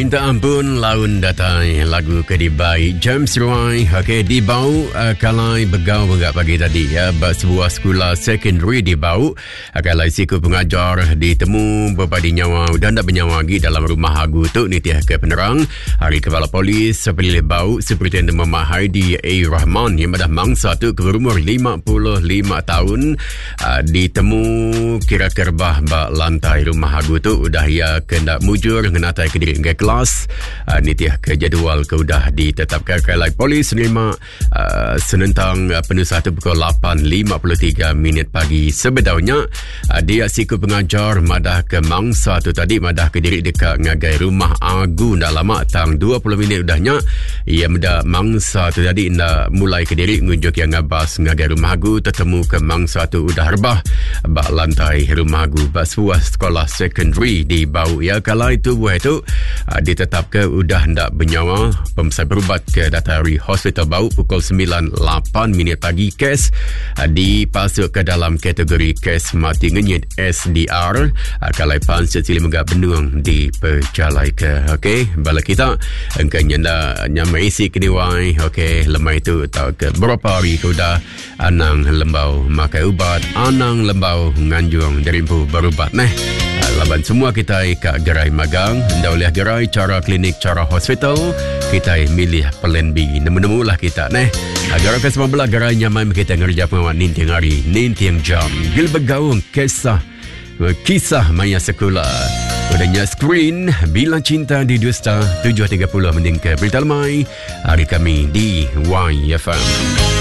Cinta ampun laun datai lagu kedibai James Roy di bau kalai begau begak pagi tadi sebuah sekolah secondary di bau kalai siku pengajar ditemu berpadi nyawa dan tak bernyawa lagi dalam rumah hagu tu ni tiah ke penerang hari kepala polis pelilih bau seperti yang memahai di A. Rahman yang pada mangsa tu berumur 55 tahun ditemu kira kerbah bak lantai rumah hagu tu udah ia kena mujur ngenatai ke diri ke kelas nitiah ke jadual ke udah ditetapkan kalai polis menerima senentang penuh satu pukul 8.53 minit pagi sebedaunya dia siku pengajar madah ke mangsa tu tadi madah ke diri dekat ngagai rumah agu dah lama tang 20 minit udahnya ia meda mangsa tu tadi nak mulai ke diri ngunjuk yang ngabas ngagai rumah agu tertemu ke mangsa tu udah rebah bak lantai rumah agu bak sebuah sekolah secondary di bau ya kalau itu buah itu ditetapkan udah hendak bernyawa pemesan berubat ke Datari Hospital Bau pukul 9.08 minit pagi kes dipasuk ke dalam kategori kes mati ngenyit SDR kalai pansel sili megak benung di perjalai ke bala kita engkanya nyamai isi keniwai lemai itu tak ke berapa hari ke udah anang lembau makai ubat anang lembau nganjung dari berubat laban semua kita kat gerai magang anda oleh gerai cara klinik cara hospital kita milih plan B nemu-nemu lah kita gerai ke-19 gerai nyaman kita ngerja pengawan nintiang hari nintiang jam gil bergaung kisah maya sekolah udahnya screen Bilang Cinta di Dusta 7.30 mending ke Berita Lemai hari kami di YFM.